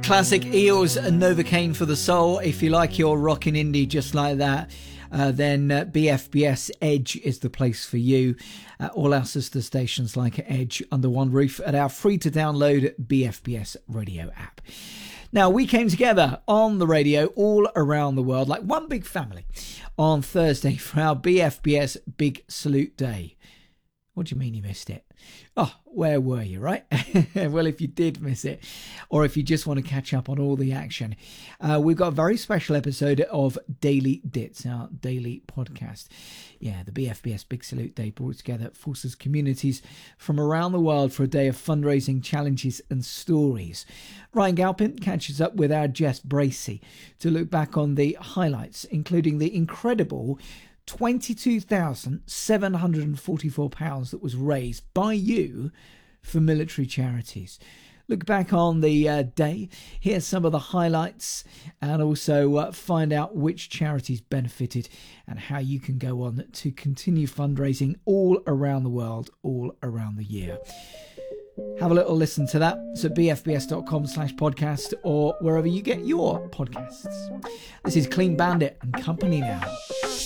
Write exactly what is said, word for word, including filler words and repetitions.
classic Eels and Novocaine for the soul. If you like your rockin' indie just like that, uh, then uh, B F B S Edge is the place for you. Uh, all our sister stations like Edge under one roof at our free to download B F B S radio app. Now, we came together on the radio all around the world like one big family on Thursday for our B F B S Big Salute Day. What do you mean you missed it? Oh, where were you, right? Well, if you did miss it, or if you just want to catch up on all the action, uh, we've got a very special episode of Daily Dits, our daily podcast. Yeah, the B F B S Big Salute Day brought together forces communities from around the world for a day of fundraising, challenges and stories. Ryan Galpin catches up with our Jess Bracey to look back on the highlights, including the incredible twenty-two thousand seven hundred forty-four pounds that was raised by you for military charities. Look back on the uh, day, hear some of the highlights, and also uh, find out which charities benefited and how you can go on to continue fundraising all around the world, all around the year. Have a little listen to that. It's at bfbs.com slash podcast or wherever you get your podcasts. This is Clean Bandit and Company now.